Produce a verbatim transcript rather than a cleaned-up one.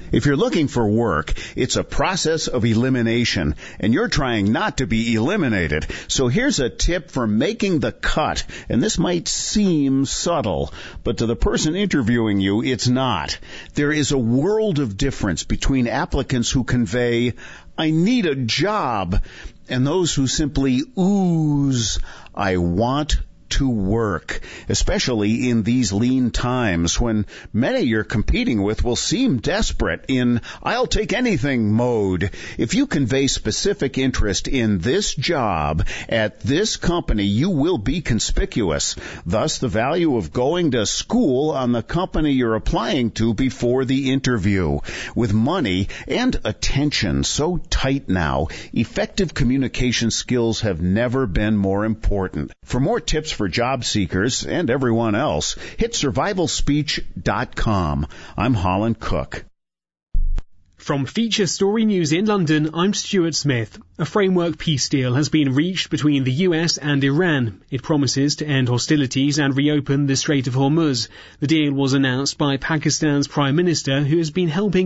If you're looking for work, it's a process of elimination, and you're trying not to be eliminated. So here's a tip for making the cut, and this might seem subtle, but to the person interviewing you, it's not. There is a world of difference between applicants who convey, "I need a job," and those who simply ooze, "I want to work," especially in these lean times when many you're competing with will seem desperate in "I'll take anything" mode. If you convey specific interest in this job at this company, you will be conspicuous. Thus, the value of going to school on the company you're applying to before the interview. With money and attention so tight now, effective communication skills have never been more important. For more tips for job seekers and everyone else, hit survival speech dot com. I'm Holland Cook. From Feature Story News in London, I'm Stuart Smith. A framework peace deal has been reached between the U S and Iran. It promises to end hostilities and reopen the Strait of Hormuz. The deal was announced by Pakistan's Prime Minister, who has been helping